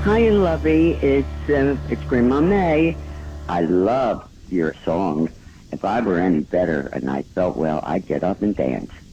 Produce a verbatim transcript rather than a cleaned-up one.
Hi, Lovey. It's uh, it's Grandma May. I love your songs. If I were any better and I felt well, I'd get up and dance.